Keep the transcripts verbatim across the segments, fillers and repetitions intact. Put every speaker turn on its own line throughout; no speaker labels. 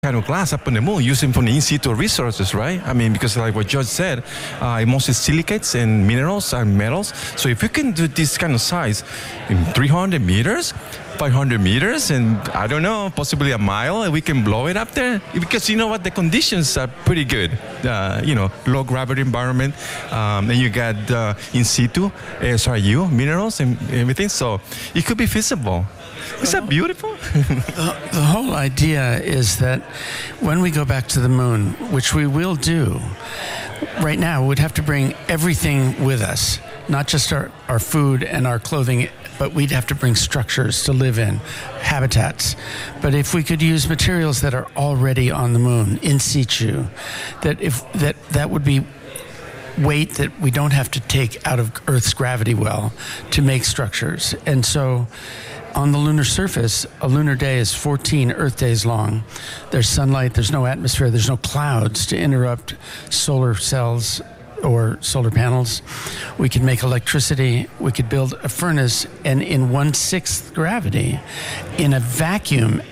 kind of glass up on the moon using from the in situ resources, right? I mean, because like what George said, uh, mostly silicates and minerals and metals. So if you can do this kind of size in three hundred meters, five hundred meters, and I don't know, possibly a mile, and we can blow it up there. Because you know what, the conditions are pretty good. Uh, you know, low gravity environment, um, and you got uh, in situ, S R U, minerals and everything. So it could be feasible. Is that beautiful?
the, the whole idea is that when we go back to the moon, which we will do, right now we'd have to bring everything with us, not just our, our food and our clothing, but we'd have to bring structures to live in, habitats. But if we could use materials that are already on the moon, in situ, that if that that would be weight that we don't have to take out of Earth's gravity well to make structures. And so on the lunar surface, a lunar day is fourteen Earth days long. There's sunlight, there's no atmosphere, there's no clouds to interrupt solar cells or solar panels. We could make electricity, we could build a furnace, and in one-sixth gravity, in a vacuum,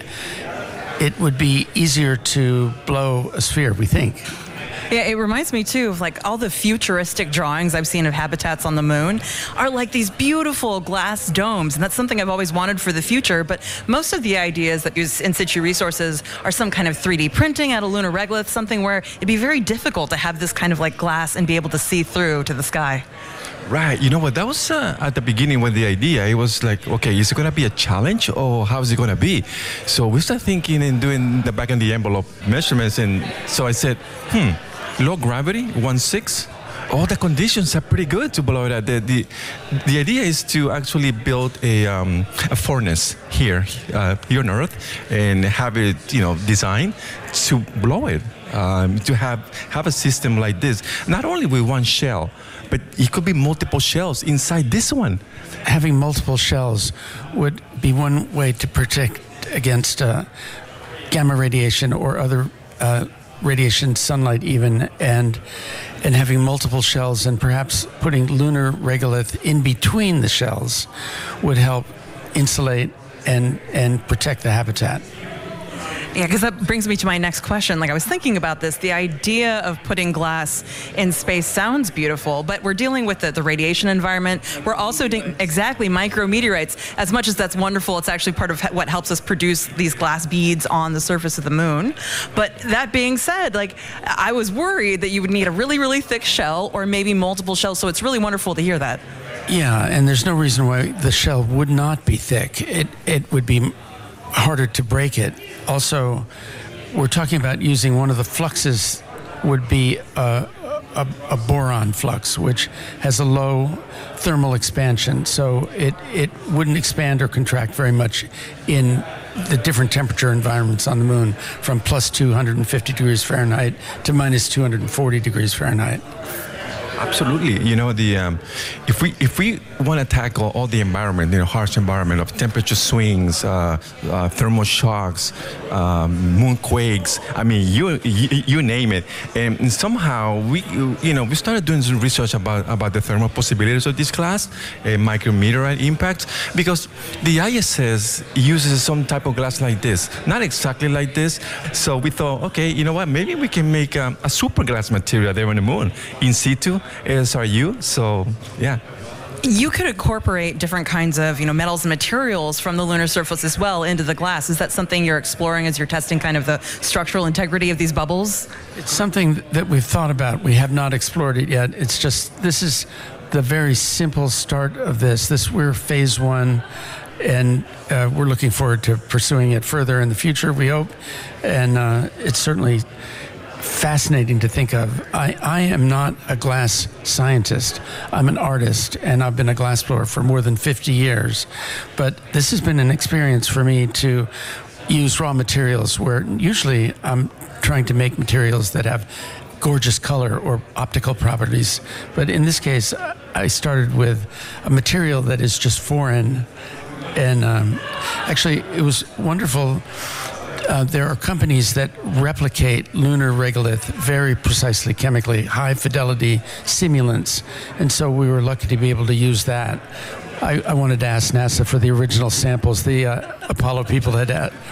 it would be easier to blow a sphere, we think.
Yeah, it reminds me too of like all the futuristic drawings I've seen of habitats on the moon are like these beautiful glass domes, and that's something I've always wanted for the future. But most of the ideas that use in situ resources are some kind of three D printing out of lunar regolith, something where it'd be very difficult to have this kind of like glass and be able to see through to the sky.
Right. You know what? That was uh, at the beginning when the idea, it was like, okay, is it going to be a challenge or how is it going to be? So we started thinking and doing the back in the envelope measurements. And so I said, hmm, low gravity, one-sixth. All the conditions are pretty good to blow it out. The, the, the idea is to actually build a, um, a furnace here, uh, here on Earth and have it, you know, designed to blow it, um, to have, have a system like this, not only with one shell, but it could be multiple shells inside this one.
Having multiple shells would be one way to protect against uh, gamma radiation or other uh, radiation, sunlight even, and and having multiple shells and perhaps putting lunar regolith in between the shells would help insulate and and protect the habitat.
Yeah, because that brings me to my next question. Like I was thinking about this, the idea of putting glass in space sounds beautiful, but we're dealing with the, the radiation environment. We're also doing exactly micrometeorites. As much as that's wonderful, it's actually part of what helps us produce these glass beads on the surface of the moon. But that being said, like I was worried that you would need a really, really thick shell or maybe multiple shells. So it's really wonderful to hear that.
Yeah, and there's no reason why the shell would not be thick. It it would be harder to break it. Also, we're talking about using one of the fluxes would be a, a, a boron flux, which has a low thermal expansion. So it, it wouldn't expand or contract very much in the different temperature environments on the moon, from plus two hundred fifty degrees Fahrenheit to minus two hundred forty degrees Fahrenheit.
Absolutely. You know, the um, if we if we want to tackle all the environment, you know, harsh environment of temperature swings, uh, uh, thermal shocks, um, moonquakes, I mean, you, you you name it, and somehow we you know we started doing some research about about the thermal possibilities of this glass, uh, micrometeorite impacts, because the I S S uses some type of glass like this, not exactly like this. So we thought, okay, you know what, maybe we can make um, a super glass material there on the moon in situ. S R U, so yeah.
You could incorporate different kinds of, you know, metals and materials from the lunar surface as well into the glass. Is that something you're exploring as you're testing kind of the structural integrity of these bubbles?
It's something that we've thought about. We have not explored it yet. It's just, this is the very simple start of this. This, we're phase one, and uh, we're looking forward to pursuing it further in the future, we hope. And uh, it's certainly fascinating to think of. I, I am not a glass scientist. I'm an artist, and I've been a glassblower for more than fifty years. But this has been an experience for me to use raw materials where usually I'm trying to make materials that have gorgeous color or optical properties. But in this case, I started with a material that is just foreign. And um, actually, it was wonderful. Uh, there are companies that replicate lunar regolith very precisely chemically, high fidelity simulants, and so we were lucky to be able to use that. I, I wanted to ask NASA for the original samples. The uh, Apollo people had uh,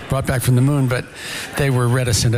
brought back from the moon, but they were reticent